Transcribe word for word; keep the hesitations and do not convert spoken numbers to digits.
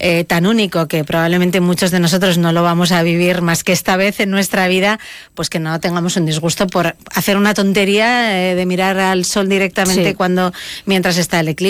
eh, tan único que probablemente muchos de nosotros no lo vamos a vivir más que esta vez en nuestra vida, pues que no tengamos un disgusto por hacer una tontería eh, de mirar al sol directamente sí. cuando mientras está el eclipse.